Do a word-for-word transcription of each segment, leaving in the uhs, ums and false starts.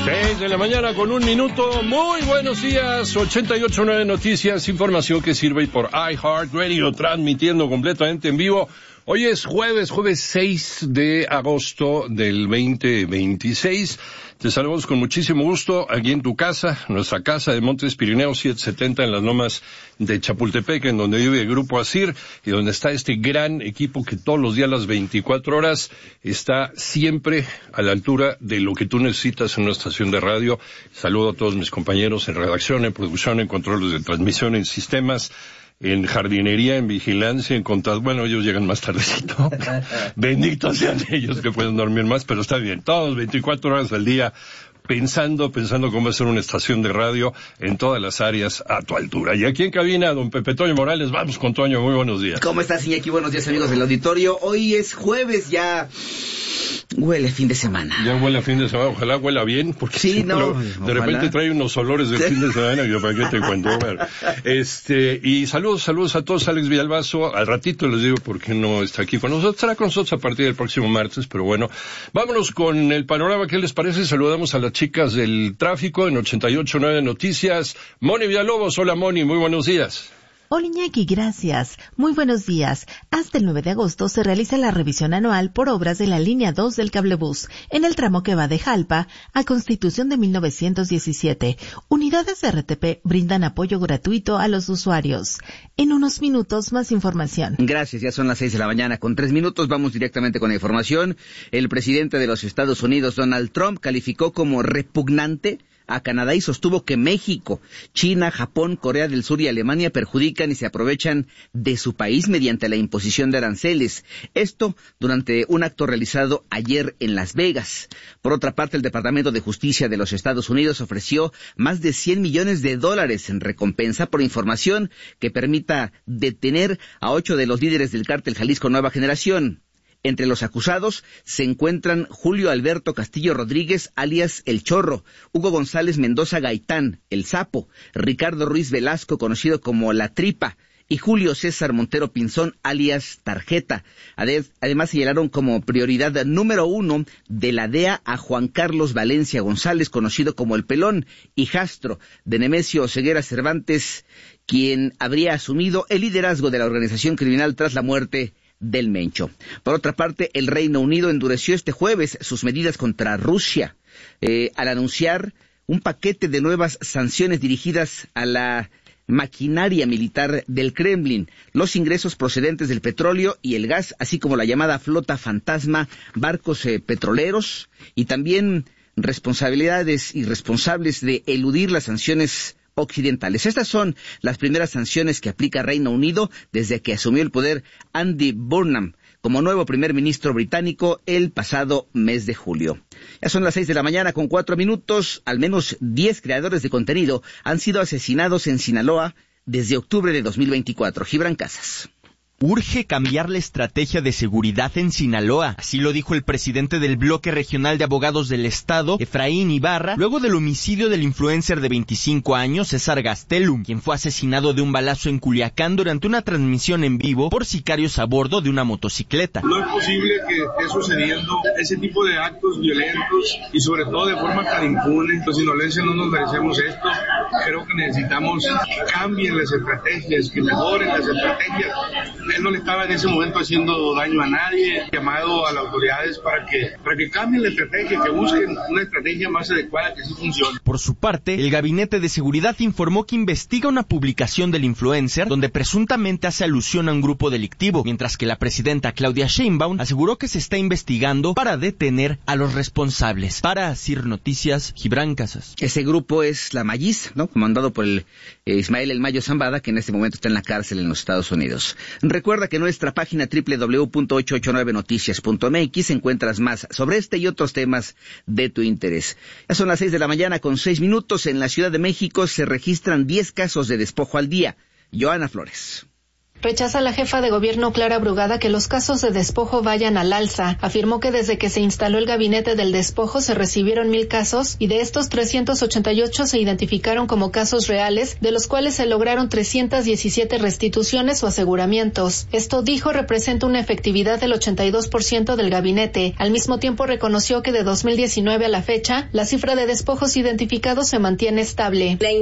seis de la mañana con un minuto. Muy buenos días. ochenta y ocho punto nueve Noticias, información que sirve por iHeartRadio, transmitiendo completamente en vivo. Hoy es jueves, jueves seis de agosto del veinte veintiséis. Te saludamos con muchísimo gusto aquí en tu casa, nuestra casa de Montes Pirineos setecientos setenta en las lomas de Chapultepec, en donde vive el Grupo ASIR y donde está este gran equipo que todos los días, las veinticuatro horas, está siempre a la altura de lo que tú necesitas en una estación de radio. Saludo a todos mis compañeros en redacción, en producción, en controles de transmisión, en sistemas, en jardinería, en vigilancia, en contad. Bueno, ellos llegan más tardecito. Benditos sean ellos que pueden dormir más, pero está bien. Todos veinticuatro horas al día pensando, pensando cómo hacer una estación de radio en todas las áreas a tu altura. Y aquí en cabina, don Pepe Toño Morales. Vamos con Toño, muy buenos días. ¿Cómo estás, Iñaki? Buenos días, amigos del auditorio. Hoy es jueves, ya huele fin de semana. Ya huele a fin de semana, ojalá huela bien, porque sí, si no, lo, de ojalá. repente trae unos olores de fin de semana, yo para qué te cuento. Bueno, este, y saludos, saludos a todos, Alex Villalbazo. Al ratito les digo por qué no está aquí con nosotros, estará con nosotros a partir del próximo martes, pero bueno, vámonos con el panorama. ¿Qué les parece? Saludamos a las chicas del tráfico en ochenta y ocho punto nueve Noticias. Moni Villalobos, hola Moni, muy buenos días. Hola Iñaki, gracias. Muy buenos días. Hasta el nueve de agosto se realiza la revisión anual por obras de la línea dos del cablebús, en el tramo que va de Jalpa a Constitución de mil novecientos diecisiete. Unidades de R T P brindan apoyo gratuito a los usuarios. En unos minutos, más información. Gracias, ya son las seis de la mañana con tres minutos. Vamos directamente con la información. El presidente de los Estados Unidos, Donald Trump, calificó como repugnante a Canadá y sostuvo que México, China, Japón, Corea del Sur y Alemania perjudican y se aprovechan de su país mediante la imposición de aranceles. Esto durante un acto realizado ayer en Las Vegas. Por otra parte, el Departamento de Justicia de los Estados Unidos ofreció más de cien millones de dólares en recompensa por información que permita detener a ocho de los líderes del cártel Jalisco Nueva Generación. Entre los acusados se encuentran Julio Alberto Castillo Rodríguez, alias El Chorro, Hugo González Mendoza Gaitán, El Sapo, Ricardo Ruiz Velasco, conocido como La Tripa, y Julio César Montero Pinzón, alias Tarjeta. Además señalaron como prioridad número uno de la D E A a Juan Carlos Valencia González, conocido como El Pelón, hijastro de Nemesio Ceguera Cervantes, quien habría asumido el liderazgo de la organización criminal tras la muerte del Mencho. Por otra parte, el Reino Unido endureció este jueves sus medidas contra Rusia, eh, al anunciar un paquete de nuevas sanciones dirigidas a la maquinaria militar del Kremlin, los ingresos procedentes del petróleo y el gas, así como la llamada flota fantasma, barcos eh, petroleros, y también responsabilidades y responsables de eludir las sanciones occidentales. Estas son las primeras sanciones que aplica Reino Unido desde que asumió el poder Andy Burnham como nuevo primer ministro británico el pasado mes de julio. Ya son las seis de la mañana con cuatro minutos. Al menos diez creadores de contenido han sido asesinados en Sinaloa desde octubre de dos mil veinticuatro. Gibran Casas. Urge cambiar la estrategia de seguridad en Sinaloa. Así lo dijo el presidente del Bloque Regional de Abogados del Estado, Efraín Ibarra, luego del homicidio del influencer de veinticinco años, César Gastelum, quien fue asesinado de un balazo en Culiacán durante una transmisión en vivo por sicarios a bordo de una motocicleta. No es posible que esté sucediendo ese tipo de actos violentos y sobre todo de forma tan impune. Los sinaloenses no nos merecemos esto. Creo que necesitamos que cambien las estrategias, que mejoren las estrategias. Él no le estaba en ese momento haciendo daño a nadie, llamado a las autoridades para que, para que cambien la estrategia, que busquen una estrategia más adecuada que sí funcione. Por su parte, el Gabinete de Seguridad informó que investiga una publicación del influencer donde presuntamente hace alusión a un grupo delictivo, mientras que la presidenta Claudia Sheinbaum aseguró que se está investigando para detener a los responsables. Para Asir Noticias, Gibran Casas. Ese grupo es la Malliz, ¿no? Comandado por el eh, Ismael El Mayo Zambada, que en este momento está en la cárcel en los Estados Unidos. Recuerda que en nuestra página doble u doble u doble u punto ochocientos ochenta y nueve noticias punto m x encuentras más sobre este y otros temas de tu interés. Ya son las seis de la mañana con seis minutos. En la Ciudad de México se registran diez casos de despojo al día. Joana Flores. Rechaza la jefa de gobierno Clara Brugada que los casos de despojo vayan al alza. Afirmó que desde que se instaló el gabinete del despojo se recibieron mil casos y de estos trescientos ochenta y ocho se identificaron como casos reales, de los cuales se lograron trescientas diecisiete restituciones o aseguramientos. Esto, dijo, representa una efectividad del ochenta y dos por ciento del gabinete. Al mismo tiempo reconoció que de dos mil diecinueve a la fecha, la cifra de despojos identificados se mantiene estable. La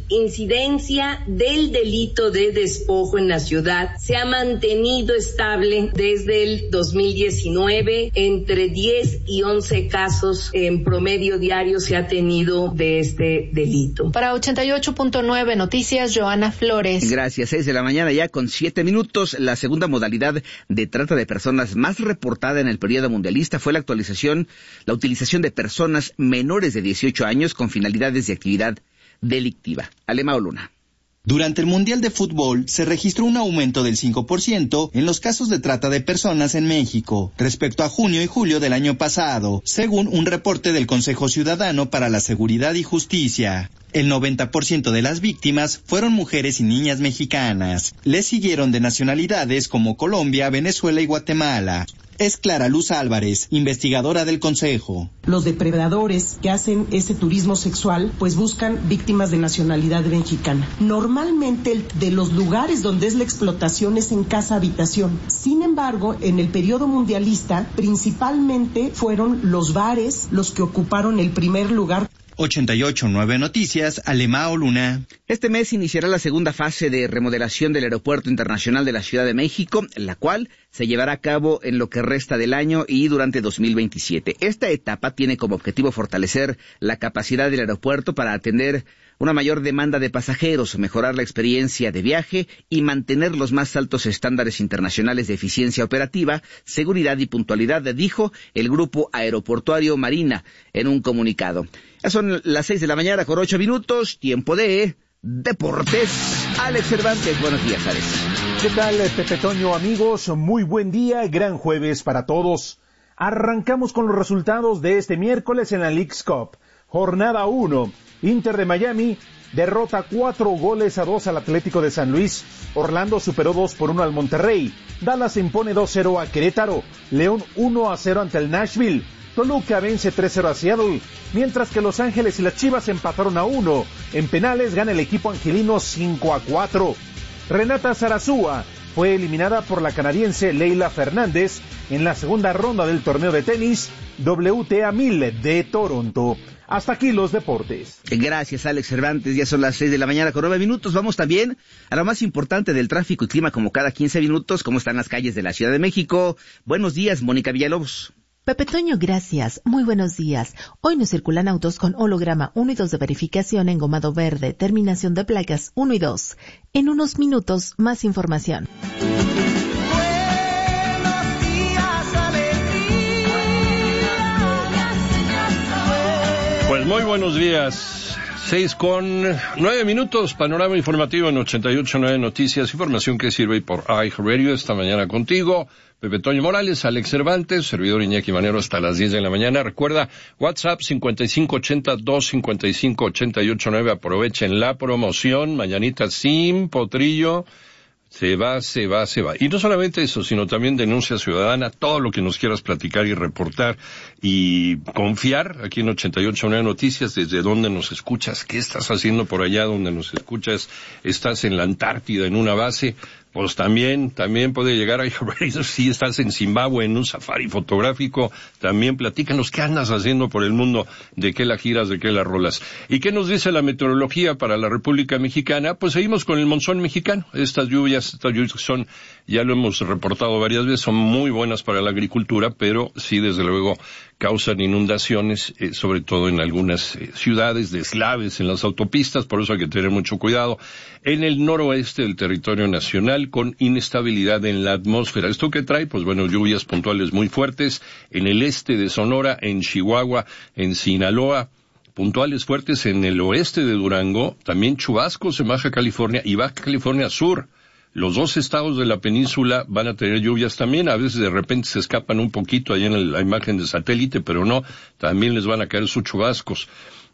incidencia del delito de despojo en la ciudad se ha mantenido estable desde el dos mil diecinueve. Entre diez y once casos en promedio diario se ha tenido de este delito. Para ochenta y ocho punto nueve Noticias, Joana Flores. Gracias. Seis de la mañana ya con siete minutos. La segunda modalidad de trata de personas más reportada en el periodo mundialista fue la actualización, la utilización de personas menores de dieciocho años con finalidades de actividad delictiva. Alemao Luna. Durante el Mundial de Fútbol se registró un aumento del cinco por ciento en los casos de trata de personas en México respecto a junio y julio del año pasado, según un reporte del Consejo Ciudadano para la Seguridad y Justicia. El noventa por ciento de las víctimas fueron mujeres y niñas mexicanas. Le siguieron de nacionalidades como Colombia, Venezuela y Guatemala. Es Clara Luz Álvarez, investigadora del Consejo. Los depredadores que hacen ese turismo sexual, pues buscan víctimas de nacionalidad mexicana. Normalmente el, de los lugares donde es la explotación es en casa-habitación. Sin embargo, en el periodo mundialista, principalmente fueron los bares los que ocuparon el primer lugar. ochenta y ocho punto nueve Noticias, Alemao Luna. Este mes iniciará la segunda fase de remodelación del Aeropuerto Internacional de la Ciudad de México, la cual se llevará a cabo en lo que resta del año y durante dos mil veintisiete. Esta etapa tiene como objetivo fortalecer la capacidad del aeropuerto para atender una mayor demanda de pasajeros, mejorar la experiencia de viaje y mantener los más altos estándares internacionales de eficiencia operativa, seguridad y puntualidad, dijo el Grupo Aeroportuario Marina en un comunicado. Ya son las seis de la mañana con ocho minutos, tiempo de deportes. Alex Cervantes, buenos días, Alex. ¿Qué tal, Pepe Toño, amigos? Muy buen día, gran jueves para todos. Arrancamos con los resultados de este miércoles en la Leagues Cup. Jornada uno, Inter de Miami derrota cuatro goles a dos al Atlético de San Luis. Orlando superó dos por uno al Monterrey. Dallas impone dos cero a Querétaro. León uno a cero ante el Nashville. Toluca vence tres cero a Seattle, mientras que Los Ángeles y las Chivas empataron a uno. En penales gana el equipo angelino cinco a cuatro. Renata Zarazúa fue eliminada por la canadiense Leila Fernández en la segunda ronda del torneo de tenis W T A mil de Toronto. Hasta aquí los deportes. Gracias, Alex Cervantes. Ya son las seis de la mañana con nueve minutos. Vamos también a lo más importante del tráfico y clima, como cada quince minutos. ¿Cómo están las calles de la Ciudad de México? Buenos días, Mónica Villalobos. Pepe Toño, gracias. Muy buenos días. Hoy nos circulan autos con holograma uno y dos de verificación en gomado verde, terminación de placas uno y dos. En unos minutos, más información. Pues muy buenos días. Seis con nueve minutos, panorama informativo en ochenta y ocho punto nueve Noticias, información que sirve por iHeartRadio. Esta mañana contigo, Pepe Toño Morales, Alex Cervantes, servidor Iñaki Manero hasta las diez de la mañana. Recuerda, WhatsApp cincuenta y cinco ochenta, dos cincuenta y cinco, ochenta y ocho nueve. Aprovechen la promoción, mañanita sin potrillo. Se va, se va, se va. Y no solamente eso, sino también denuncia ciudadana, todo lo que nos quieras platicar y reportar y confiar aquí en ochenta y ocho punto nueve Noticias, desde donde nos escuchas, qué estás haciendo por allá donde nos escuchas, estás en la Antártida en una base, pues también, también puede llegar a iHeartRadio. Si estás en Zimbabue en un safari fotográfico, también platícanos qué andas haciendo por el mundo, de qué la giras, de qué la rolas. ¿Y qué nos dice la meteorología para la República Mexicana? Pues seguimos con el monzón mexicano. Estas lluvias, estas lluvias son, ya lo hemos reportado varias veces, son muy buenas para la agricultura, pero sí, desde luego, causan inundaciones, eh, sobre todo en algunas eh, ciudades, deslaves en las autopistas, por eso hay que tener mucho cuidado. En el noroeste del territorio nacional, con inestabilidad en la atmósfera. ¿Esto qué trae? Pues bueno, lluvias puntuales muy fuertes en el este de Sonora, en Chihuahua, en Sinaloa, puntuales fuertes en el oeste de Durango, también chubascos en Baja California y Baja California Sur. Los dos estados de la península van a tener lluvias también, a veces de repente se escapan un poquito ahí en la imagen de satélite, pero no, también les van a caer sus chubascos.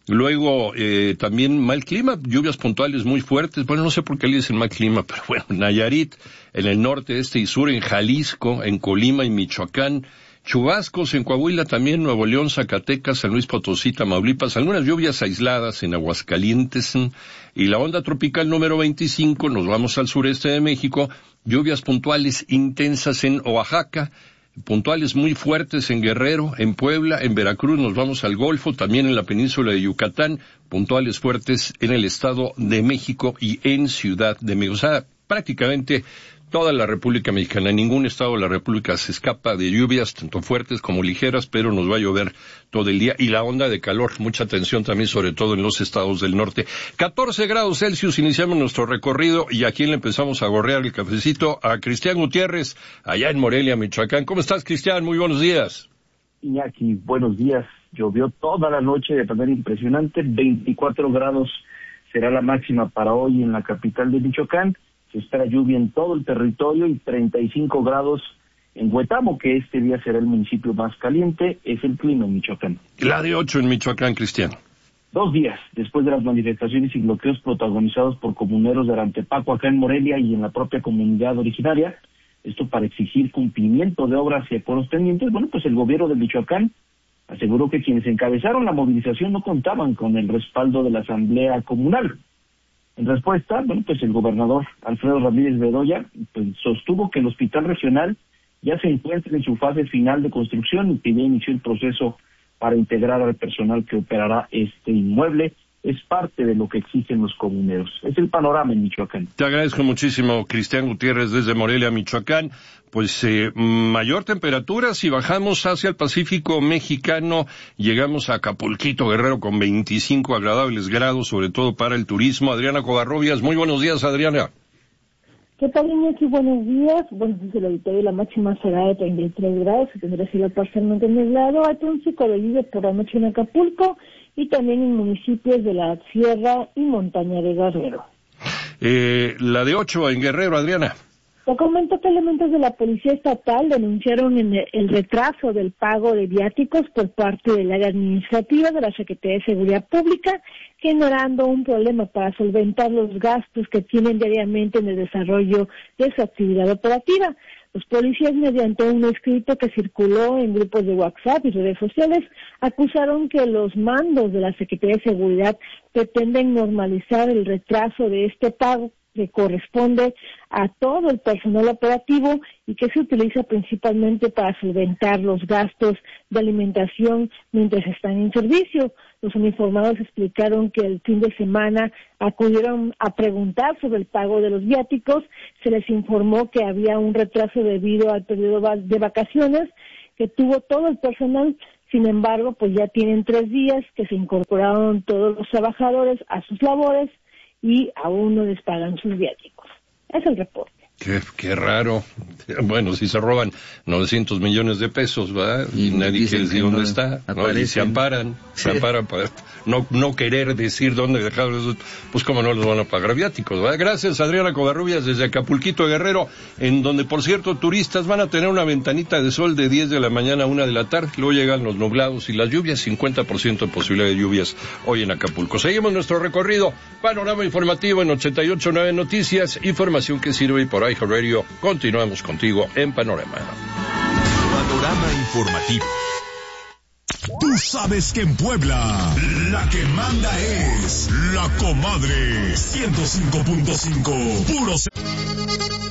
Luego, eh, también mal clima, lluvias puntuales muy fuertes. Bueno, no sé por qué le dicen mal clima, pero bueno, Nayarit, en el norte, este y sur, en Jalisco, en Colima y Michoacán. Chubascos en Coahuila también, Nuevo León, Zacatecas, San Luis Potosí, Tamaulipas, algunas lluvias aisladas en Aguascalientes, y la onda tropical número veinticinco, nos vamos al sureste de México, lluvias puntuales intensas en Oaxaca, puntuales muy fuertes en Guerrero, en Puebla, en Veracruz, nos vamos al Golfo, también en la península de Yucatán, puntuales fuertes en el Estado de México y en Ciudad de México. O sea, prácticamente toda la República Mexicana, ningún estado de la República se escapa de lluvias, tanto fuertes como ligeras, pero nos va a llover todo el día. Y la onda de calor, mucha atención también, sobre todo en los estados del norte. catorce grados Celsius, iniciamos nuestro recorrido, y aquí le empezamos a gorrear el cafecito a Cristian Gutiérrez, allá en Morelia, Michoacán. ¿Cómo estás, Cristian? Muy buenos días. Iñaki, buenos días. Llovió toda la noche de manera impresionante, veinticuatro grados será la máxima para hoy en la capital de Michoacán. Se espera lluvia en todo el territorio y treinta y cinco grados en Huetamo, que este día será el municipio más caliente. Es el clima en Michoacán. La de ocho en Michoacán, Cristian. Dos días después de las manifestaciones y bloqueos protagonizados por comuneros de Arantepaco acá en Morelia y en la propia comunidad originaria, esto para exigir cumplimiento de obras y acuerdos pendientes, bueno, pues el gobierno de Michoacán aseguró que quienes encabezaron la movilización no contaban con el respaldo de la Asamblea Comunal. En respuesta, bueno, pues el gobernador Alfredo Ramírez Bedoya pues, sostuvo que el hospital regional ya se encuentra en su fase final de construcción y que ya inició el proceso para integrar al personal que operará este inmueble. Es parte de lo que exigen los comuneros. Es el panorama en Michoacán. Te agradezco muchísimo, Cristian Gutiérrez, desde Morelia, Michoacán. Pues eh, mayor temperatura, si bajamos hacia el Pacífico mexicano, llegamos a Acapulquito, Guerrero, con veinticinco agradables grados, sobre todo para el turismo. Adriana Covarrubias, muy buenos días, Adriana. ¿Qué tal, Iñaki? Buenos días. Bueno, desde el auditorio la máxima será de treinta y tres grados, se tendrá cielo parcialmente nublado. Hay pronóstico de lluvia por la noche en Acapulco y también en municipios de la Sierra y Montaña de Guerrero. Eh, la de ocho en Guerrero, Adriana. Te comento que elementos de la Policía Estatal denunciaron en el, el retraso del pago de viáticos por parte del área administrativa de la Secretaría de Seguridad Pública, generando un problema para solventar los gastos que tienen diariamente en el desarrollo de su actividad operativa. Los policías, mediante un escrito que circuló en grupos de WhatsApp y redes sociales, acusaron que los mandos de la Secretaría de Seguridad pretenden normalizar el retraso de este pago, que corresponde a todo el personal operativo y que se utiliza principalmente para solventar los gastos de alimentación mientras están en servicio. Los uniformados explicaron que el fin de semana acudieron a preguntar sobre el pago de los viáticos. Se les informó que había un retraso debido al periodo de vacaciones que tuvo todo el personal. Sin embargo, pues ya tienen tres días que se incorporaron todos los trabajadores a sus labores y aún no les pagan sus viáticos. Es el reporte. Qué, qué raro. Bueno, si se roban novecientos millones de pesos, ¿verdad? Y, y nadie quiere decir dónde no está, ¿no? Y se amparan, sí. se amparan para no, no querer decir dónde dejaron esos, pues cómo no los van a pagar viáticos, ¿verdad? Gracias, Adriana Covarrubias, desde Acapulquito, Guerrero, en donde, por cierto, turistas van a tener una ventanita de sol de diez de la mañana a una de la tarde, luego llegan los nublados y las lluvias, cincuenta por ciento de posibilidad de lluvias hoy en Acapulco. Seguimos nuestro recorrido, panorama informativo en ochenta y ocho punto nueve Noticias, información que sirve por iHeartRadio. Continuamos contigo en Panorama. Panorama informativo. Tú sabes que en Puebla la que manda es la comadre ciento cinco punto cinco, puro